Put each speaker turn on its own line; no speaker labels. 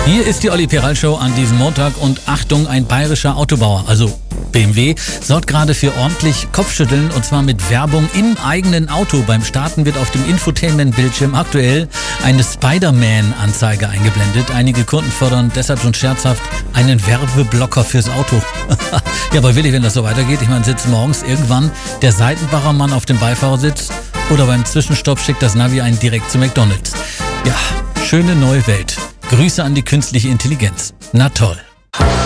Hier ist die Olli Peral Show an diesem Montag und Achtung, ein bayerischer Autobauer, also BMW, sorgt gerade für ordentlich Kopfschütteln und zwar mit Werbung im eigenen Auto. Beim Starten wird auf dem Infotainment-Bildschirm aktuell eine Spider-Man-Anzeige eingeblendet. Einige Kunden fordern deshalb schon scherzhaft einen Werbeblocker fürs Auto. Ja, aber willig, wenn das so weitergeht. Ich meine, sitzt morgens irgendwann der Seitenbachermann auf dem Beifahrersitz oder beim Zwischenstopp schickt das Navi einen direkt zu McDonald's. Ja, schöne neue Welt. Grüße an die künstliche Intelligenz. Na toll.